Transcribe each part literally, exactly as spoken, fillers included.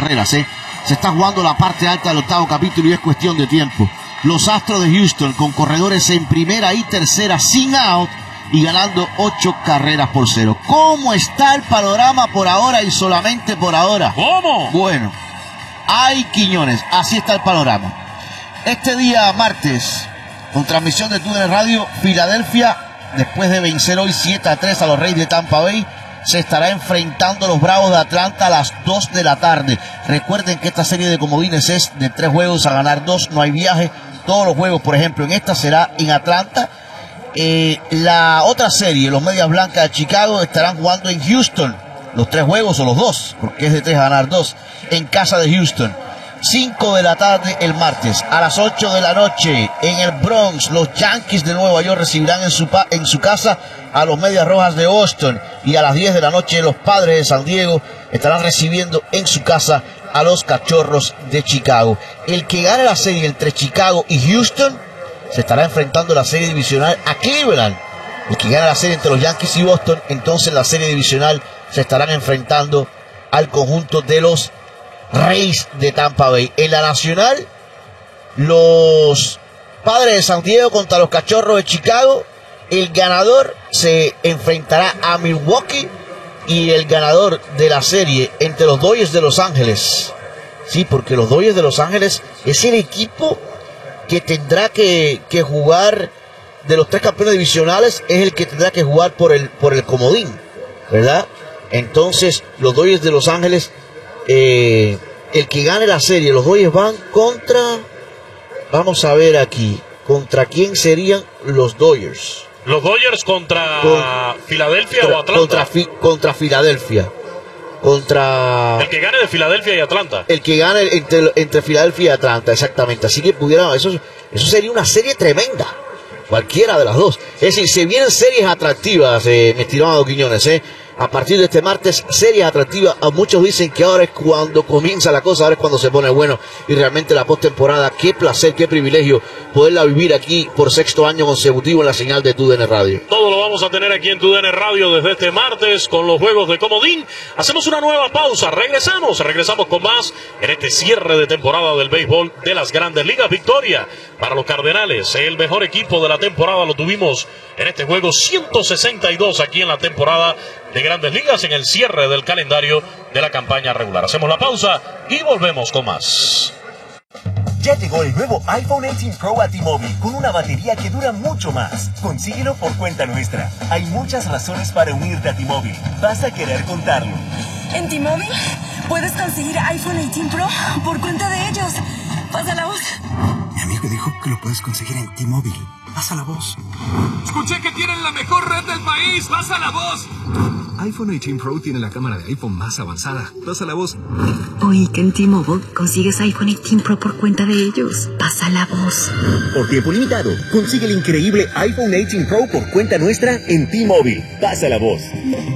carreras, ¿eh? Se está jugando la parte alta del octavo capítulo y es cuestión de tiempo. Los Astros de Houston con corredores en primera y tercera sin out y ganando ocho carreras por cero. ¿Cómo está el panorama por ahora y solamente por ahora? ¿Cómo? Bueno, ay Quiñones, así está el panorama. Este día martes, con transmisión de T U D N Radio, Filadelfia, después de vencer hoy siete a tres a los Reyes de Tampa Bay, se estará enfrentando a los Bravos de Atlanta a las dos de la tarde. Recuerden que esta serie de comodines es de tres juegos a ganar dos, no hay viaje. Todos los juegos, por ejemplo, en esta será en Atlanta. Eh, la otra serie, los Medias Blancas de Chicago, estarán jugando en Houston. Los tres juegos o los dos, porque es de tres a ganar dos, en casa de Houston. cinco de la tarde el martes. A las ocho de la noche en el Bronx, los Yankees de Nueva York recibirán en su, en su casa a los Medias Rojas de Boston. Y a las diez de la noche los Padres de San Diego estarán recibiendo en su casa a los Cachorros de Chicago. El que gane la serie entre Chicago y Houston se estará enfrentando la serie divisional a Cleveland. El que gane la serie entre los Yankees y Boston, entonces la serie divisional se estarán enfrentando al conjunto de los Reyes de Tampa Bay. En la nacional, los Padres de San Diego contra los Cachorros de Chicago. El ganador se enfrentará a Milwaukee y el ganador de la serie entre los Dodgers de Los Ángeles. Sí, porque los Dodgers de Los Ángeles es el equipo que tendrá que, que jugar de los tres campeones divisionales, es el que tendrá que jugar por el, por el comodín, ¿verdad? Entonces, los Dodgers de Los Ángeles, eh, el que gane la serie, los Dodgers van contra, vamos a ver aquí, ¿contra quién serían los Dodgers? Los Dodgers contra Con, Filadelfia contra, o Atlanta. Contra, fi, contra Filadelfia. Contra... El que gane de Filadelfia y Atlanta. El que gane entre, entre Filadelfia y Atlanta, exactamente. Así que pudiera, eso, eso sería una serie tremenda. Cualquiera de las dos. Es decir, se vienen series atractivas, eh, mi estimado Quiñones, eh. A partir de este martes, series atractivas. A muchos dicen que ahora es cuando comienza la cosa, ahora es cuando se pone bueno. Y realmente la postemporada, qué placer, qué privilegio poderla vivir aquí por sexto año consecutivo en la señal de T U D N Radio. Todo lo vamos a tener aquí en T U D N Radio desde este martes con los juegos de comodín. Hacemos una nueva pausa, regresamos, regresamos con más en este cierre de temporada del béisbol de las Grandes Ligas. Victoria para los Cardenales, el mejor equipo de la temporada lo tuvimos en este juego ciento sesenta y dos aquí en la temporada de Grandes Ligas en el cierre del calendario de la campaña regular. Hacemos la pausa y volvemos con más. Ya llegó el nuevo iPhone dieciocho Pro a T-Mobile con una batería que dura mucho más. Consíguelo por cuenta nuestra. Hay muchas razones para unirte a T-Mobile. Vas a querer contarlo. En T-Mobile puedes conseguir iPhone dieciocho Pro por cuenta de ellos. Pasa la voz. Mi amigo dijo que lo puedes conseguir en T-Mobile. Pasa la voz. Escuché que tienen la mejor red del país. Pasa la voz. iPhone dieciocho Pro tiene la cámara de iPhone más avanzada. Pasa la voz. Oí que en T-Mobile consigues iPhone dieciocho Pro por cuenta de ellos. Pasa la voz. Por tiempo limitado, consigue el increíble iPhone dieciocho Pro por cuenta nuestra en T-Mobile. Pasa la voz.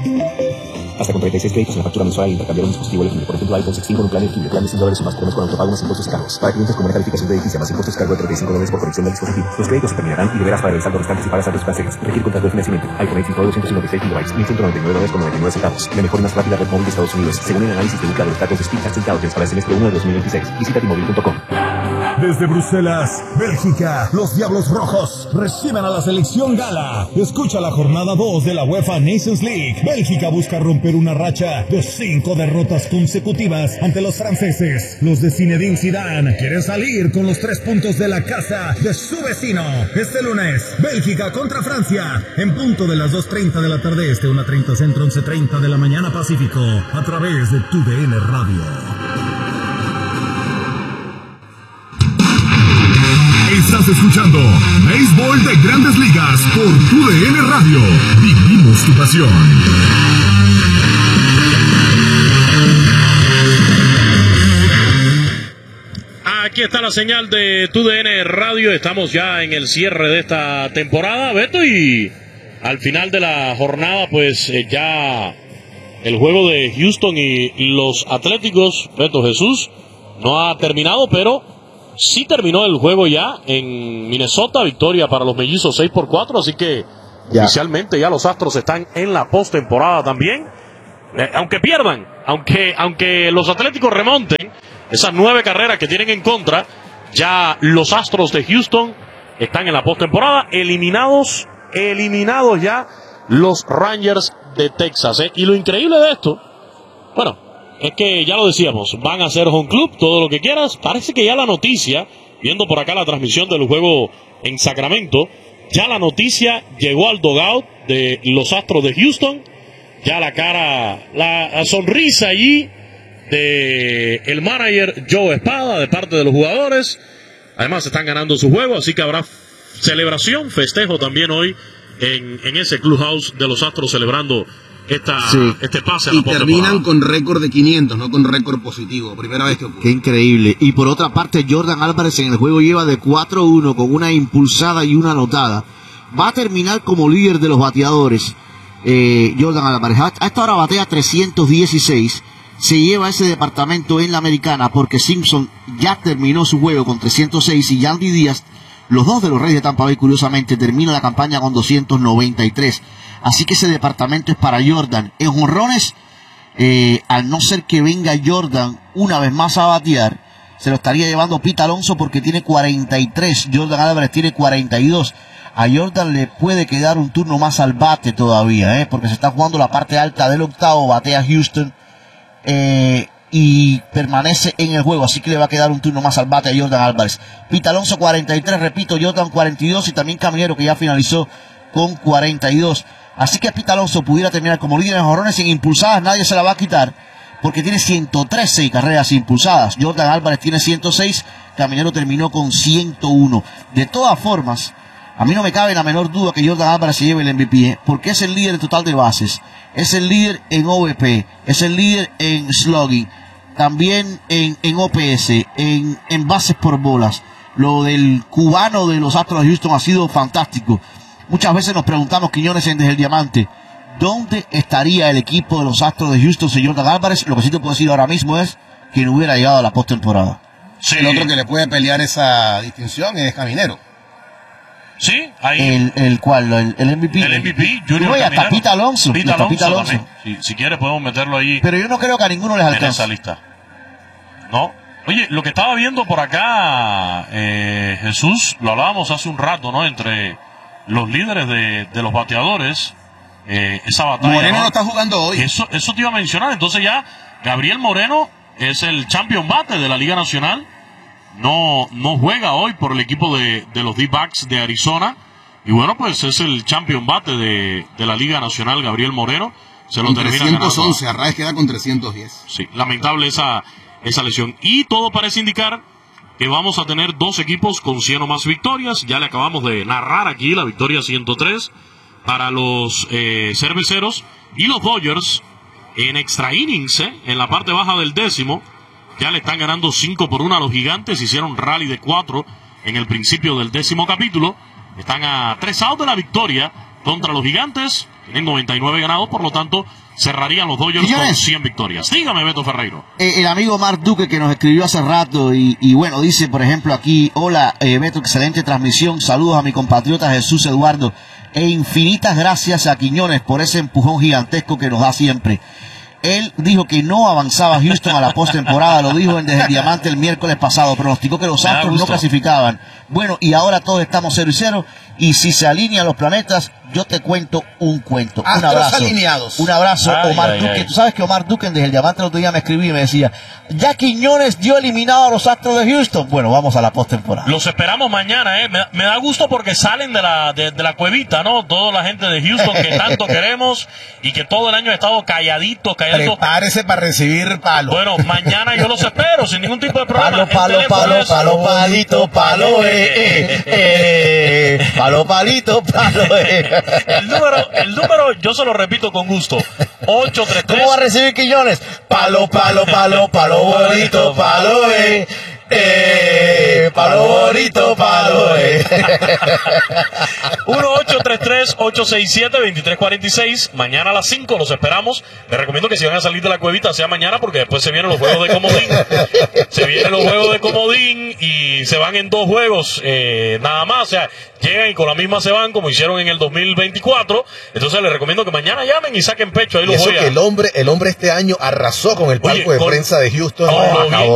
Hasta con treinta y seis créditos en la factura mensual al intercambiar un dispositivo elegible. Por ejemplo, iPhone sexteen con un plan elegible. Plan de cien dólares o más. Podemos con autopago más impuestos y cargos. Para clientes con buena calificación de edificio más impuestos cargo de treinta y cinco dólares por conexión del dispositivo. Los créditos se terminarán y deberás pagar el saldo restante si pagas antes financieras. Requiere contrato de financiamiento. iPhone dieciocho Pro doscientos cincuenta y seis gigabytes. mil ciento noventa y nueve dólares con noventa y nueve centavos. La mejor y más rápida red móvil de Estados Unidos. Según el análisis de Ucla de los datos de Speed Test Intelligence para el semestre uno de dos mil veintiséis. Visita T Mobile punto com. Desde Bruselas, Bélgica, los Diablos Rojos reciben a la selección gala. Escucha la jornada dos de la UEFA Nations League. Bélgica busca romper una racha de cinco derrotas consecutivas ante los franceses. Los de Zinedine Zidane quieren salir con los tres puntos de la casa de su vecino. Este lunes, Bélgica contra Francia, en punto de las dos treinta de la tarde este, una treinta centro, once treinta de la mañana Pacífico, a través de T U D N Radio. Estás escuchando Béisbol de Grandes Ligas por T U D N Radio. Vivimos tu pasión. Aquí está la señal de T U D N Radio. Estamos ya en el cierre de esta temporada, Beto, y al final de la jornada, pues eh, ya el juego de Houston y los Atléticos, Beto Jesús, no ha terminado, pero sí terminó el juego ya en Minnesota, victoria para los mellizos seis por cuatro, así que ya. Oficialmente ya los Astros están en la postemporada también. eh, aunque pierdan, aunque, aunque los Atléticos remonten esas nueve carreras que tienen en contra, ya los Astros de Houston están en la postemporada, eliminados, eliminados ya los Rangers de Texas, ¿eh? Y lo increíble de esto, bueno, es que ya lo decíamos, van a hacer home club, todo lo que quieras. Parece que ya la noticia, viendo por acá la transmisión del juego en Sacramento, ya la noticia llegó al dugout de los Astros de Houston. Ya la cara, la, la sonrisa allí de el manager Joe Espada de parte de los jugadores. Además están ganando su juego, así que habrá celebración, festejo también hoy en, en ese clubhouse de los Astros, celebrando esta, sí. este pase a la y terminan con récord de quinientos, no con récord positivo. Primera vez que ocurre. Qué increíble. Y por otra parte, Jordan Álvarez en el juego lleva de cuatro uno con una impulsada y una anotada. Va a terminar como líder de los bateadores. Eh, Jordan Álvarez a esta hora batea trescientos dieciséis. Se lleva ese departamento en la americana porque Simpson ya terminó su juego con trescientos seis y Yandy Díaz, los dos de los Reyes de Tampa Bay, curiosamente, termina la campaña con doscientos noventa y tres. Así que ese departamento es para Jordan. En jonrones, eh, al no ser que venga Jordan una vez más a batear, se lo estaría llevando Pete Alonso porque tiene cuarenta y tres. Jordan Álvarez tiene cuarenta y dos. A Jordan le puede quedar un turno más al bate todavía, ¿eh? Porque se está jugando la parte alta del octavo, batea Houston eh, y permanece en el juego, así que le va a quedar un turno más al bate a Jordan Álvarez. Pete Alonso cuarenta y tres, repito, Jordan cuarenta y dos y también Caminero, que ya finalizó con cuarenta y dos. Así que Pete Alonso pudiera terminar como líder en jonrones, en impulsadas nadie se la va a quitar porque tiene ciento trece carreras impulsadas. Jordan Álvarez tiene ciento seis, Caminero terminó con ciento uno. De todas formas, a mí no me cabe la menor duda que Jordan Álvarez se lleve el M V P, ¿eh? Porque es el líder total de bases, es el líder en O V P, es el líder en slugging, también en, en O P S, en, en bases por bolas. Lo del cubano de los Astros de Houston ha sido fantástico. Muchas veces nos preguntamos, Quiñones, en Desde el Diamante, ¿dónde estaría el equipo de los Astros de Houston si Jordan Álvarez? Lo que sí te puedo decir ahora mismo es que no hubiera llegado a la postemporada. Sí. El otro que le puede pelear esa distinción es Caminero. Sí, ahí. El, el cual, el, el M V P. El M V P, Junior Oye, hasta Pete Alonso. Pete hasta Alonso, Pete Alonso. Si, si quieres podemos meterlo ahí. Pero yo no creo que a ninguno les alcance. En esa lista. No. Oye, lo que estaba viendo por acá, eh, Jesús, lo hablábamos hace un rato, ¿no? Entre los líderes de, de los bateadores, eh, esa batalla. Moreno ¿no? no está jugando hoy. Eso, eso te iba a mencionar. Entonces ya Gabriel Moreno es el champion bate de la Liga Nacional. No, no juega hoy por el equipo de, de los D-backs de Arizona. Y bueno, pues es el champion bate de, de la Liga Nacional, Gabriel Moreno. Se lo termina trescientos once, Arraez queda con trescientos diez. Sí, lamentable esa, esa lesión. Y todo parece indicar que vamos a tener dos equipos con cien o más victorias. Ya le acabamos de narrar aquí la victoria ciento tres para los eh, cerveceros. Y los Dodgers en extra innings, eh, en la parte baja del décimo, ya le están ganando cinco por uno a los Gigantes. Hicieron rally de cuatro en el principio del décimo capítulo. Están a tres outs de la victoria contra los Gigantes. Tienen noventa y nueve ganados, por lo tanto, cerrarían los Dodgers con cien victorias. Dígame, Beto Ferreiro. Eh, el amigo Mark Duque, que nos escribió hace rato, y, y bueno, dice, por ejemplo, aquí, hola, eh, Beto, excelente transmisión. Saludos a mi compatriota Jesús Eduardo. E infinitas gracias a Quiñones por ese empujón gigantesco que nos da siempre. Él dijo que no avanzaba Houston a la postemporada, lo dijo en Desde el Diamante el miércoles pasado, pronosticó que los Astros no clasificaban. Bueno, y ahora todos estamos cero y cero, y si se alinean los planetas, yo te cuento un cuento. Un abrazo. Alineados. Un abrazo, ay, Omar ay, Duque. ay. Tú sabes que Omar Duque Desde el Diamante el otro día me escribí y me decía, ya Quiñones dio eliminado a los Astros de Houston. Bueno, vamos a la postemporada. Los esperamos mañana, ¿eh? Me, me da gusto porque salen de la, de, de la cuevita, ¿no? Toda la gente de Houston que tanto queremos y que todo el año ha estado calladitos, calladitos. Prepárese para recibir palo. Bueno, mañana yo los espero sin ningún tipo de problema. Palo, palo, El palo, teléfono es- palo, palito, palo, eh, eh, eh, palo, palito, palo, eh. El número, el número, yo se lo repito con gusto. ocho tres tres. ¿Cómo va a recibir Quiñones? Palo, palo, palo, palo, bonito, palo, eh, eh. eh, palo bonito, palo, eh. uno ocho tres tres, ocho seis siete, dos tres cuatro seis. Mañana a las cinco los esperamos. Les recomiendo que si van a salir de la cuevita sea mañana, porque después se vienen los juegos de comodín. Se vienen los juegos de comodín y se van en dos juegos eh, nada más. O sea, llegan y con la misma se van, como hicieron en el dos mil veinticuatro. Entonces les recomiendo que mañana llamen y saquen pecho. Ahí Y los eso voy a... que el hombre, el hombre este año arrasó con el palco Oye, de con... prensa de Houston. Oh, acabó.